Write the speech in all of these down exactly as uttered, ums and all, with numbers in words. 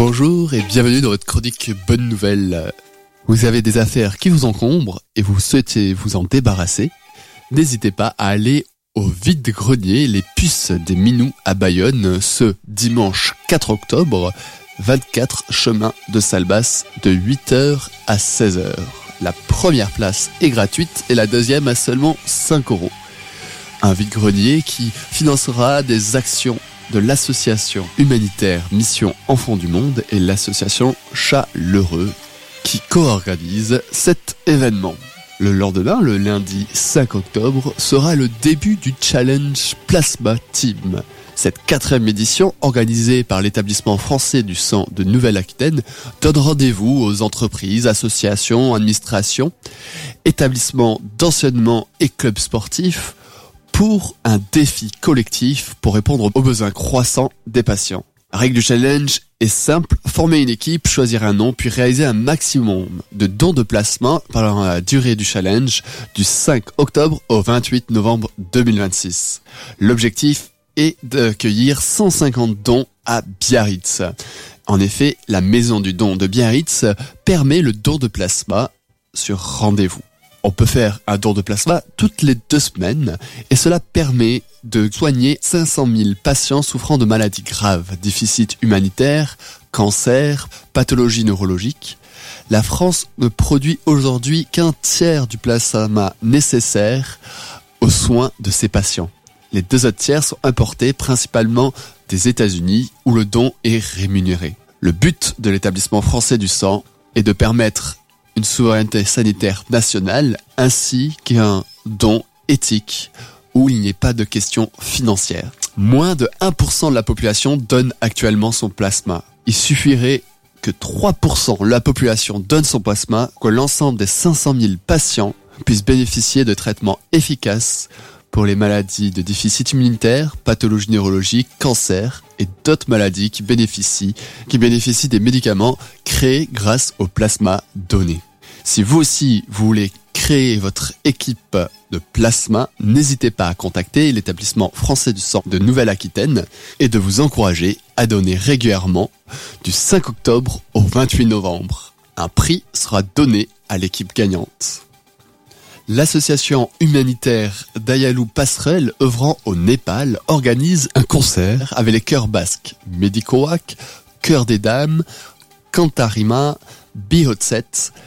Bonjour et bienvenue dans votre chronique Bonne Nouvelle. Vous avez des affaires qui vous encombrent et vous souhaitez vous en débarrasser? N'hésitez pas à aller au vide-grenier Les Puces des Minous à Bayonne ce dimanche quatre octobre, vingt-quatre chemin de Salbasse, de huit heures à seize heures. La première place est gratuite et la deuxième à seulement cinq euros. Un vide-grenier qui financera des actions de l'association humanitaire Mission Enfants du Monde et l'association Chat L'Heureux qui co-organise cet événement. Le lendemain, le lundi cinq octobre, sera le début du Challenge Plasma Team. Cette quatrième édition, organisée par l'établissement français du sang de Nouvelle-Aquitaine, donne rendez-vous aux entreprises, associations, administrations, établissements d'enseignement et clubs sportifs pour un défi collectif pour répondre aux besoins croissants des patients. La règle du challenge est simple, former une équipe, choisir un nom, puis réaliser un maximum de dons de plasma pendant la durée du challenge du cinq octobre au vingt-huit novembre deux mille vingt-six. L'objectif est d'accueillir cent cinquante dons à Biarritz. En effet, la maison du don de Biarritz permet le don de plasma sur rendez-vous. On peut faire un don de plasma toutes les deux semaines et cela permet de soigner cinq cent mille patients souffrant de maladies graves, déficit humanitaire, cancer, pathologies neurologiques. La France ne produit aujourd'hui qu'un tiers du plasma nécessaire aux soins de ces patients. Les deux autres tiers sont importés principalement des États-Unis où le don est rémunéré. Le but de l'établissement français du sang est de permettre une souveraineté sanitaire nationale ainsi qu'un don éthique où il n'y ait pas de questions financières. Moins de un pour cent de la population donne actuellement son plasma. Il suffirait que trois pour cent de la population donne son plasma, que l'ensemble des cinq cent mille patients puissent bénéficier de traitements efficaces pour les maladies de déficit immunitaire, pathologies neurologiques, cancer et d'autres maladies qui bénéficient, qui bénéficient des médicaments créés grâce au plasma donné. Si vous aussi vous voulez créer votre équipe de plasma, n'hésitez pas à contacter l'établissement français du sang de Nouvelle-Aquitaine et de vous encourager à donner régulièrement du cinq octobre au vingt-huit novembre. Un prix sera donné à l'équipe gagnante. L'association humanitaire Dayalou Passerelle œuvrant au Népal organise un concert avec les chœurs basques Medikoak, Chœur des Dames, Kantarima, Bihotset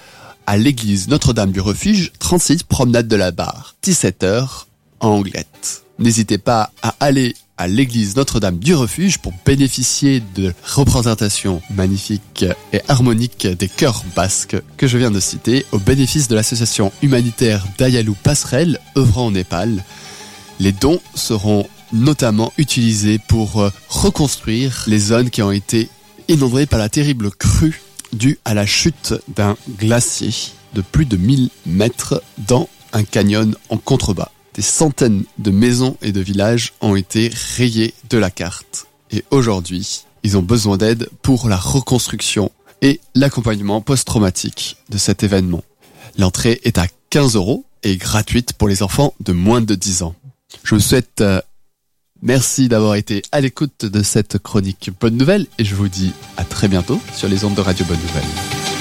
à l'église Notre-Dame du Refuge, trente-six promenade de la Barre, dix-sept heures en Anglette. N'hésitez pas à aller à l'église Notre-Dame du Refuge pour bénéficier de représentations magnifiques et harmoniques des chœurs basques que je viens de citer au bénéfice de l'association humanitaire Dayalou Passerelle œuvrant au Népal. Les dons seront notamment utilisés pour reconstruire les zones qui ont été inondées par la terrible crue due à la chute d'un glacier de plus de mille mètres dans un canyon en contrebas. Des centaines de maisons et de villages ont été rayés de la carte. Et aujourd'hui, ils ont besoin d'aide pour la reconstruction et l'accompagnement post-traumatique de cet événement. L'entrée est à quinze euros et est gratuite pour les enfants de moins de dix ans. Je vous souhaite euh, merci d'avoir été à l'écoute de cette chronique Bonne Nouvelle et je vous dis à très bientôt sur les ondes de Radio Bonne Nouvelle.